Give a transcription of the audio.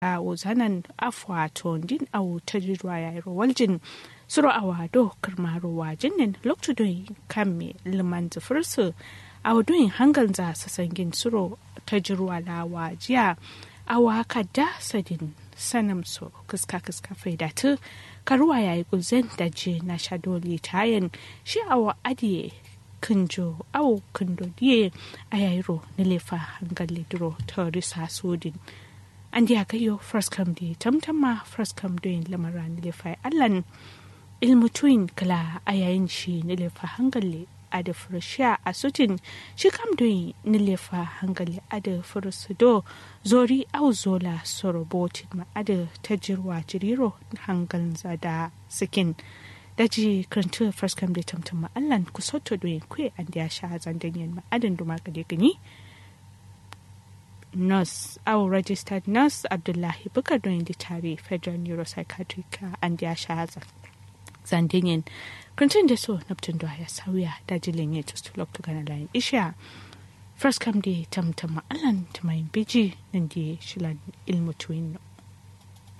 uzanan afwa tondin au tajirwa ya waljin suro awado karmaro wajinin lokacin kamme liman zufursu awdoin hangal za sasangin suro tajirwa la wajiya awa kadda sadin sanamso kiska faidatu karuwa yayi guzen daje na shadoli tayin shi awa adiye kunjo au kundo diye ayayro nilefa hangal lidro torisa sudin andi akayo first come di tamtama first come doing lamara nilefa allan ilmutuin kala ayayin shi nilefa hangal ada furusha a sutin shi kam doing nilefa hangal ada furusudo zori au zola sorobotin ma ada tajirwa jiriro hangal zada sikin daji karanta first come da tamtama allan ku soto doyin kwe an da sha zandanyen ma adan duma gade gani nurse au registered nurse abdullahi bukar doyin da tare federal neuropsychiatric an da sha zandanyen karantun da so naptun da ya sauya dajilin ya just look to gana layin isha first come da tamtama allan tumayin biji nan da shilan ilmutuin